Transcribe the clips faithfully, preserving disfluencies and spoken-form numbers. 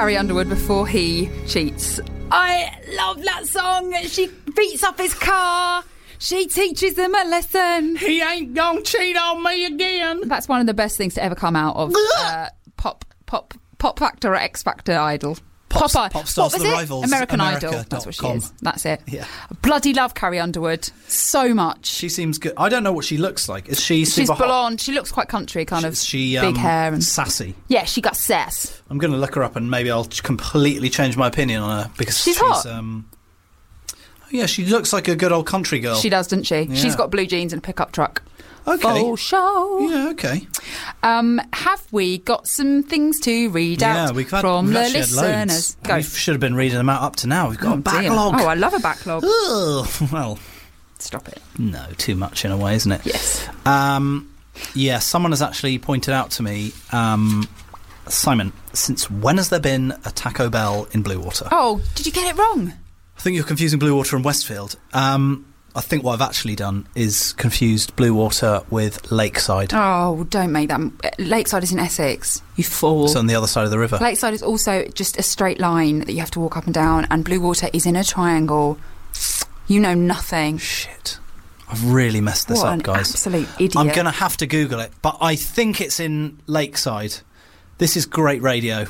Carrie Underwood before he cheats. I love that song. She beats up his car. She teaches him a lesson. He ain't gonna cheat on me again. That's one of the best things to ever come out of uh, pop, pop, pop Factor or X Factor Idol. Pop, Pop, pop Stars what was the it? Rivals. American America. Idol. That's what she com. is. That's it. Yeah. Bloody love Carrie Underwood so much. She seems good. I don't know what she looks like. Is she super She's hot? blonde. She looks quite country, kind Is of she um, big hair and sassy? Yeah, she got sass. I'm going to look her up and maybe I'll completely change my opinion on her because She's she's, hot. Um, oh yeah, she looks like a good old country girl. She does, doesn't she? Yeah. She's got blue jeans and a pickup truck. Okay. Full show. Yeah, okay. Um, have we got some things to read Yeah, out we've had, from we've the actually had listeners? loads. Go. We should have been reading them out up to now. We've got Oh, a dear. backlog. Oh, I love a backlog. Ugh, well, Stop it. no, too much in a way, isn't it? Yes. Um, yeah, someone has actually pointed out to me, um, Simon, since when has there been a Taco Bell in Bluewater? Oh, did you get it wrong? I think you're confusing Bluewater and Westfield. Um, I think what I've actually done is confused Bluewater with Lakeside. Oh, don't make that. Lakeside is in Essex. You fool. It's on the other side of the river. Lakeside is also just a straight line that you have to walk up and down, and Bluewater is in a triangle. You know nothing. Shit. I've really messed this What up, an guys. absolute idiot. I'm going to have to Google it, but I think it's in Lakeside. This is great radio.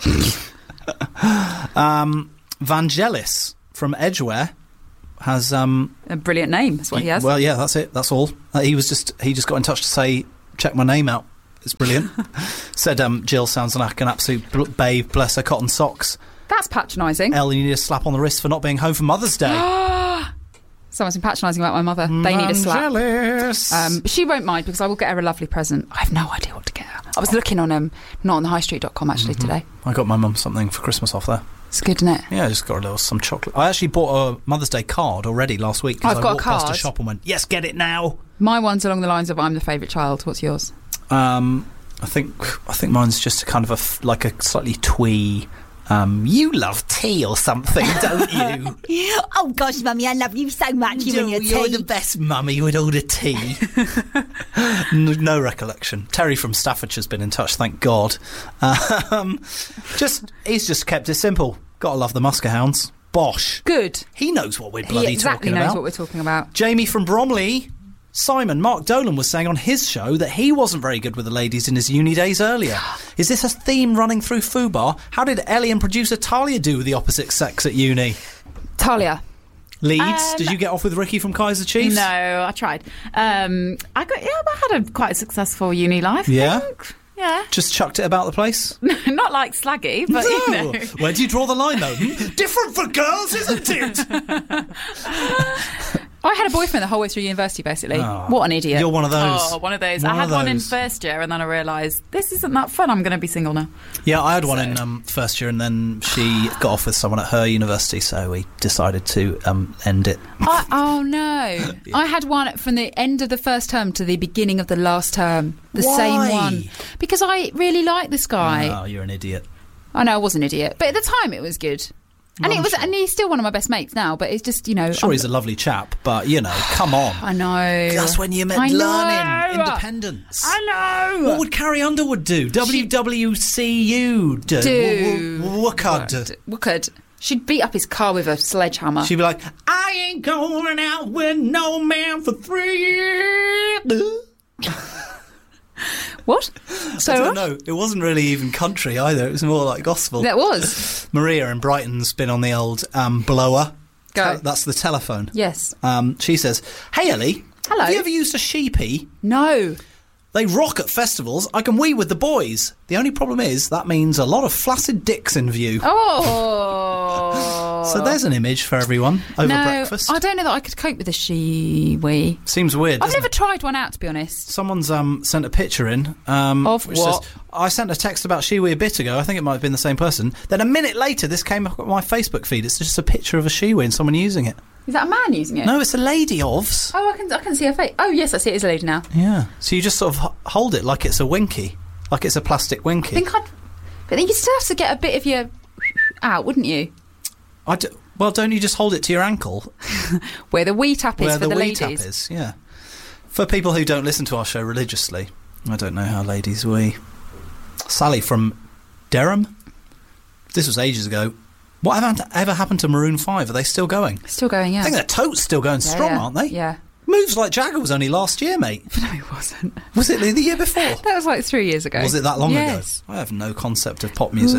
um, Vangelis from Edgware has um a brilliant name. That's what he has. Well, yeah, that's it. That's all. Uh, he was just he just got in touch to say check my name out. It's brilliant. Said um, Jill sounds like an absolute bl- babe. Bless her cotton socks. That's patronising. Elle, you need a slap on the wrist for not being home for Mother's Day. Someone's been patronising about my mother. They need a slap. Vangelis. Um, but she won't mind because I will get her a lovely present. I have no idea what to get her. I was looking on um, not on the high street dot com actually Mm-hmm. today. I got my mum something for Christmas off there. It's good, isn't it? Yeah, I just got a little some chocolate. I actually bought a Mother's Day card already last week. 'cause I've I got a walked past a card. shop and went, yes, get it now. My one's along the lines of I'm the favourite child. What's yours? Um, I think I think mine's just a kind of a f- like a slightly twee. Um, you love tea or something, don't you? Oh gosh, Mummy, I love you so much. You and your You're tea. the best mummy with all the tea. N- no recollection. Terry from Staffordshire's been in touch, thank God. Um, just he's just kept it simple. Gotta love the Musker Hounds. Bosh. Good. He knows what we're bloody He exactly talking knows about. what we're talking about. Jamie from Bromley. Simon, Mark Dolan was saying on his show that he wasn't very good with the ladies in his uni days earlier. Is this a theme running through Fubar? How did Ellie and producer Talia do with the opposite sex at uni? Talia. Leeds, Um, did you get off with Ricky from Kaiser Chiefs? No, I tried. Um, I got yeah, I had a quite a successful uni life. I Yeah? think. Yeah. Just chucked it about the place? Not like slaggy, but you No. know. Where do you draw the line, though? Different for girls, isn't it? I had a boyfriend the whole way through university, basically. Oh, What an idiot. You're one of those. Oh, one of those. One I had of one in those. first year, and then I realised this isn't that fun. I'm going to be single now. Yeah, I had one So- in um, first year, and then she got off with someone at her university, so we decided to um, end it. I, oh, no. I had one from the end of the first term to the beginning of the last term. The Why? same one. Because I really liked this guy. Oh, you're an idiot. I know I was an idiot. But at the time, it was good. And I'm it was, sure. and he's still one of my best mates now. But it's just, you know, Sure, I'm- he's a lovely chap, but, you know, come on. I know. That's when you're meant I learning know. independence. I know. What would Carrie Underwood do? W W C U do? Do. Wookard. Wookard. She'd beat up his car with a sledgehammer. She'd be like, I ain't going out with no man for three years. What? So I don't know. It wasn't really even country either. It was more like gospel. That was. Maria in Brighton's been on the old um, blower. Go. Te- that's the telephone. Yes. Um, she says, hey, Ellie. Hello. Have you ever used a sheepy? No. They rock at festivals. I can wee with the boys. The only problem is that means a lot of flaccid dicks in view. Oh. So there's an image for everyone over no, breakfast. I don't know that I could cope with a she-wee. Seems weird. I've doesn't never it? tried one out, to be honest. Someone's um, sent a picture in. Um, Of which what? Says, I sent a text about Shiwi a bit ago. I think it might have been the same person. Then a minute later, this came up on my Facebook feed. It's just a picture of a Shiwi and someone using it. Is that a man using it? No, it's a lady ofs. Oh, I can I can see her face. Oh, yes, I see it is a lady now. Yeah. So you just sort of h- hold it like it's a winky. Like it's a plastic winky. I think I'd... But then you still have to get a bit of your... out, wouldn't you? I d- well, don't you just hold it to your ankle? Where the wee tap is where for the, the, wee ladies. tap is, yeah. For people who don't listen to our show religiously, I don't know how ladies wee. Sally from Derham? this was ages ago. What ever, ever happened to Maroon five? Are they still going? Still going, yeah. I think they're totes still going Yeah, strong, yeah. aren't they? Yeah. Moves Like Jagger was only last year, mate. No, it wasn't. Was it the the year before? That was like three years ago. Was it that long yes. ago? I have no concept of pop music.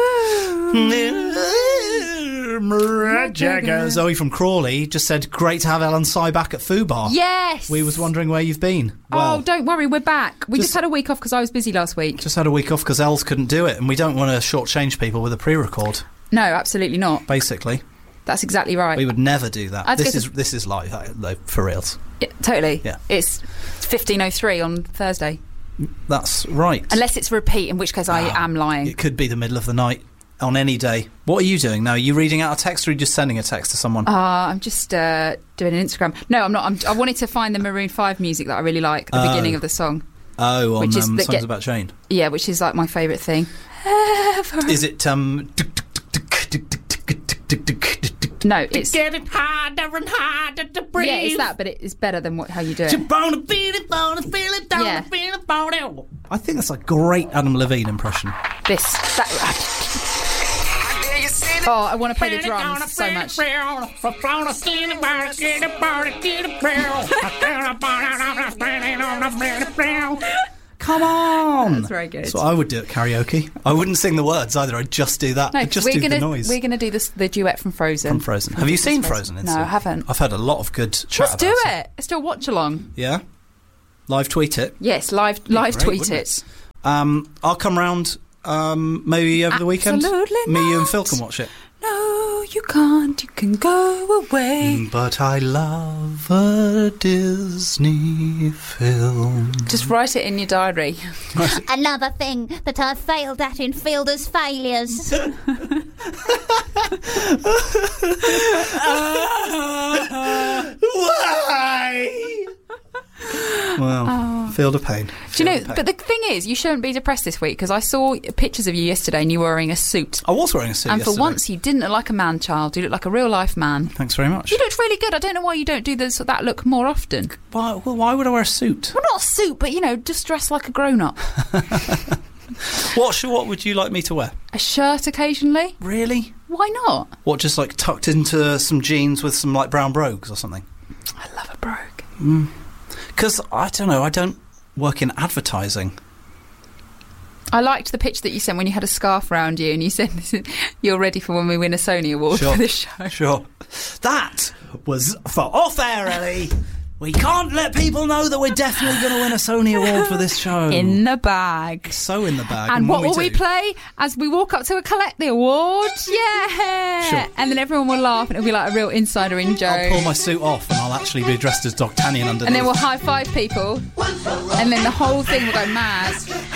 Mariah Jagger. Zoe from Crawley just said, great to have Ellen Si back at Fubar. Yes. We was wondering where you've been. Well, oh, don't worry, we're back. We just, just- had a week off because I was busy last week. just had a week off because Els couldn't do it, and we don't want to shortchange people with a pre-record, No, absolutely not. basically. That's exactly right. We would never do that. I'd This go is to- this is live, uh, though, for reals. Yeah, totally. Yeah. It's fifteen oh three on Thursday. That's right. Unless it's a repeat, in which case I Ah, am lying. It could be the middle of the night on any day. What are you doing now? Are you reading out a text or are you just sending a text to someone? Uh, I'm just uh, doing an Instagram. No, I'm not. I'm, I wanted to find the Maroon five music that I really like at the Oh. beginning of the song. oh, on which is um, the Songs get- About Jane. Yeah, which is like my favourite thing. Is it um? No, it's Get it harder and harder to breathe. yeah, it's that, but it is better than what, how you do You it. wanna feel it, wanna feel it, don't Yeah. feel it, want it. I think that's a great Adam Levine impression. This, that. Oh, I want to play the drums so much. Come on! That's very good. That's what I would do at karaoke. I wouldn't sing the words either. I'd just do that. No, I'd just we're do gonna the noise. we're gonna do this the duet from Frozen. From Frozen. Have you seen Frozen? No, Instead? I haven't. I've heard a lot of good chat Let's about do it. it. Let's do a watch along. Yeah. Live tweet it. Yes, live live Great, tweet wouldn't it. Um, I'll come round um, maybe over the weekend. Absolutely Me, you, and not. Phil can watch it. No, you can't. You can go away. But I love a Disney film. Just write it in your diary. Another thing that I failed at in Fielder's Failures. Why? Well, Field of Pain. Do you Field know? of Pain. But the thing is, you shouldn't be depressed this week because I saw pictures of you yesterday and you were wearing a suit. I was wearing a suit and yesterday. for once, you didn't look like a man child. You looked like a real life man. Thanks very much. You looked really good. I don't know why you don't do this, that look more often. Why, well, why would I wear a suit? Well, not a suit, but you know, just dress like a grown up. What sh- What would you like me to wear? A shirt occasionally. Really? Why not? What, just like tucked into some jeans with some like brown brogues or something? I love a brogue. Because I don't know, I don't work in advertising. I liked the picture that you sent when you had a scarf around you and you said you're ready for when we win a Sony Award Sure. for this show. Sure. That was for off air, Ellie. We can't let people know that we're definitely going to win a Sony Award for this show. In the bag. So in the bag. And what when will we do- play as we walk up to collect the award? Yeah! Sure. And then everyone will laugh and it'll be like a real insider in joke. I'll pull my suit off and I'll actually be dressed as D'Artagnan underneath. And then we'll high five people. And then the whole thing will go mad.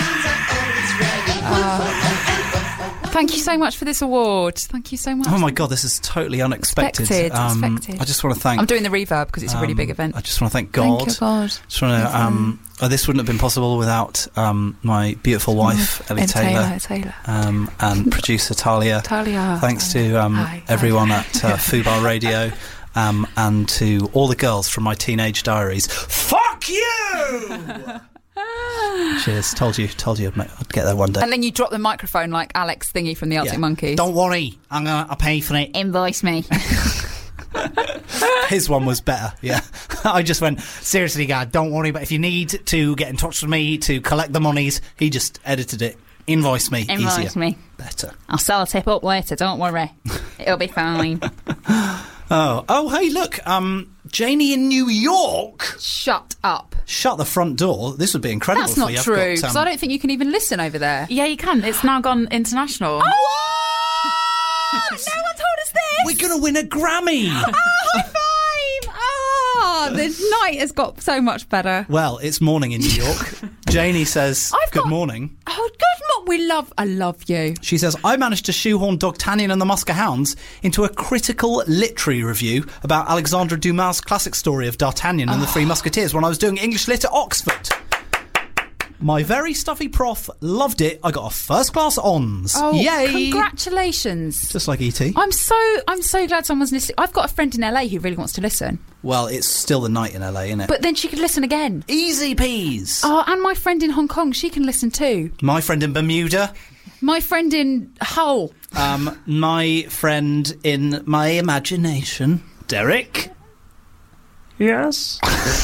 Oh. Thank you so much for this award. Thank you so much. Oh my God, this is totally unexpected. Expected, Um, expected. I just want to thank. I'm doing the reverb because it's a really um, big event. I just want to thank God. Thank you, God. Just want to. Um, oh, this wouldn't have been possible without um, my beautiful wife, Ellie Ed Taylor, Taylor. um, and producer Talia. Talia. Thanks to um, Hi, everyone hi. at uh, Fubar Radio, um, and to all the girls from my teenage diaries. Fuck you! Cheers. Told you. Told you I'd, ma- I'd get there one day. And then you drop the microphone like Alex Thingy from the Arctic Yeah. Monkeys. Don't worry, I'm gonna I'll pay for it. Invoice me. His one was better. Yeah, I just went seriously, guy. Don't worry, but if you need to get in touch with me to collect the monies, he just edited it. Invoice me. Invoice Easier. me. Better. I'll sell a tip up later, don't worry. It'll be fine. Oh, oh, hey, look, um, Janie in New York. Shut up. Shut the front door. This would be incredible. That's for not you. I've true. got, Because um, I don't think you can even listen over there. Yeah, you can. It's now gone international. Oh, no one told us this. We're gonna win a Grammy. Oh, high five! Oh, the night has got so much better. Well, it's morning in New York. Janie says, I've "Good got- morning." Oh, good mo- We love. I love you. She says, I managed to shoehorn D'Artagnan and the Musca Hounds into a critical literary review about Alexandre Dumas' classic story of D'Artagnan and the Three Musketeers when I was doing English Lit at Oxford. My very stuffy prof loved it. I got a first class ons. Oh, Yay! congratulations! Just like E T. I'm so I'm so glad someone's listening. I've got a friend in L A who really wants to listen, Well, it's still the night in L A, isn't it? but then she could listen again. Easy peas. Oh, and my friend in Hong Kong, she can listen too. My friend in Bermuda. My friend in Hull. Um, my friend in my imagination, Derek. Yes.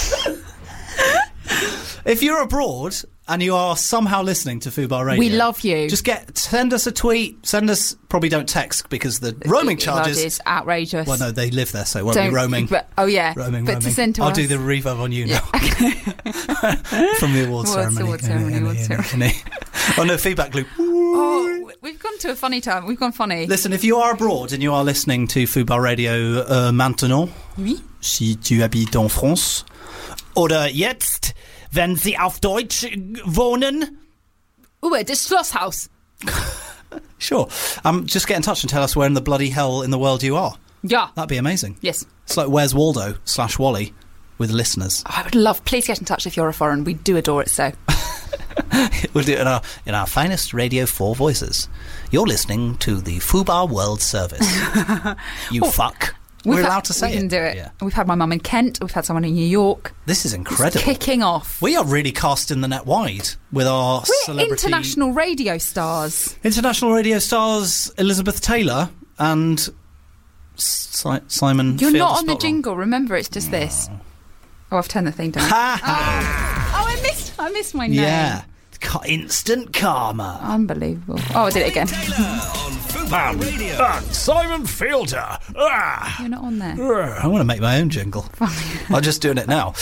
If you're abroad and you are somehow listening to Fubar Radio, We love you. Just get send us a tweet. Send us. Probably don't text because the roaming charges. Well, it's outrageous. Well, no, they live there, so it won't Don't- be roaming. But, oh yeah, roaming, but roaming. to send to I'll us. do the reverb on you Yeah, now from the awards Awards, ceremony. awards ceremony, awards ceremony. Oh no, feedback loop. Oh, we've gone to a funny time. We've gone funny. Listen, if you are abroad and you are listening to Fubar Radio uh, maintenant, Oui. si tu habites en France, oder jetzt, wenn Sie auf Deutsch wohnen, Ooh, das Schlosshaus. sure. Um, just get in touch and tell us where in the bloody hell in the world you are. Yeah. That'd be amazing. Yes. It's like Where's Waldo slash Wally with listeners. Oh, I would love. Please get in touch if you're a foreign. We do adore it so. We'll do it in our in our finest Radio four voices. You're listening to the Fubar World Service. You Oh, fuck. We've We're had- allowed to say we can it. do it. Yeah. We've had my mum in Kent. We've had someone in New York. This is It's incredible. kicking off. We are really casting the net wide with our We're celebrity international radio stars. international radio stars Elizabeth Taylor and Si- Simon. You're Field not on the spelt wrong. jingle. Remember, it's just this. Oh, I've turned the thing down. Ha ha. Oh, I missed. I missed my name. Yeah. Ca- Instant karma. Unbelievable. Oh, I did it again. And, and Simon Fielder. Ah. You're not on there. I want to make my own jingle. I'm just doing it now.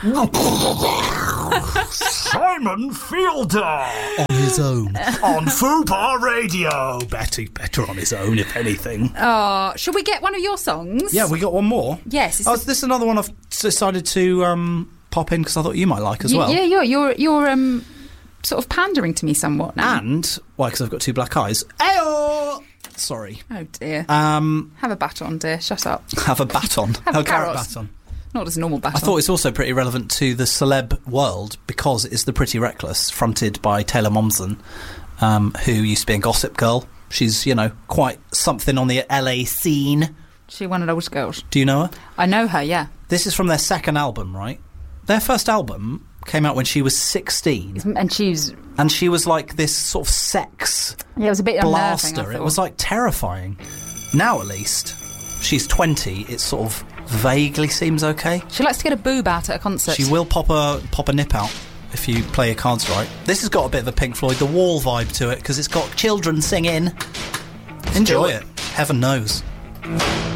Simon Fielder. On his own. On Fubar Radio. Better, better on his own, if anything. Oh, should we get one of your songs? Yeah, we got one more. Yes. It's Oh, this is another one I've decided to um, pop in because I thought you might like as Y- well. Yeah, you're you're you're um sort of pandering to me somewhat now. And, why, because I've got two black eyes. Ayo! Sorry. Oh dear. Um, Have a baton, dear. Shut up. have a baton. Have a carrot carrots. baton. Not just a normal baton. I thought it's also pretty relevant to the celeb world because it's The Pretty Reckless, fronted by Taylor Momsen, um, who used to be in Gossip Girl. She's, you know, quite something on the L A scene. She one of those girls. Do you know her? I know her. Yeah. This is from their second album, right? Their first album came out when she was sixteen, And she's and she was like this sort of sex yeah. It was a bit unnerving, I blaster. It thought. was like terrifying. Now, at least, she's twenty. It sort of vaguely seems okay. She likes to get a boob out at a concert. She will pop a pop a nip out if you play your cards right. This has got a bit of a Pink Floyd The Wall vibe to it because it's got children singing. Enjoy it. Heaven knows.